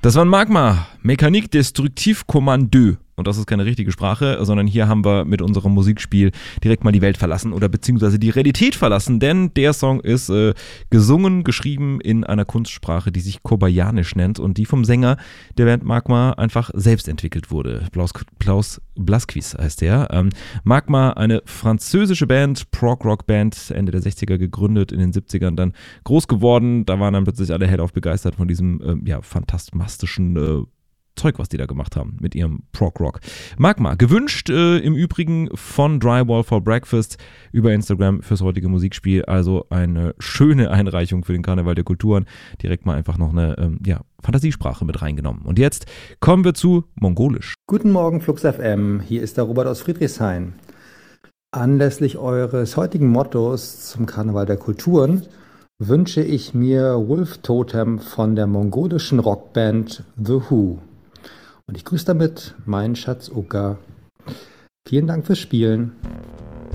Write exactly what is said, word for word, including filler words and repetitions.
Das war ein Magma, Mécanique Destructive Commando. Und das ist keine richtige Sprache, sondern hier haben wir mit unserem Musikspiel direkt mal die Welt verlassen oder beziehungsweise die Realität verlassen, denn der Song ist äh, gesungen, geschrieben in einer Kunstsprache, die sich Kobayanisch nennt und die vom Sänger der Band Magma einfach selbst entwickelt wurde. Klaus, Klaus Blasquez heißt der. Ähm, Magma, eine französische Band, Prog-Rock-Band, Ende der sechziger gegründet, in den siebzigern dann groß geworden. Da waren dann plötzlich alle hellauf begeistert von diesem ähm, ja, fantastischen äh, Zeug, was die da gemacht haben mit ihrem Prog-Rock. Magma, gewünscht äh, im Übrigen von Drywall for Breakfast über Instagram fürs heutige Musikspiel. Also eine schöne Einreichung für den Karneval der Kulturen. Direkt mal einfach noch eine ähm, ja, Fantasiesprache mit reingenommen. Und jetzt kommen wir zu Mongolisch. Guten Morgen, Flux F M. Hier ist der Robert aus Friedrichshain. Anlässlich eures heutigen Mottos zum Karneval der Kulturen wünsche ich mir Wolf Totem von der mongolischen Rockband The Who. Und ich grüße damit meinen Schatz Uka. Vielen Dank fürs Spielen.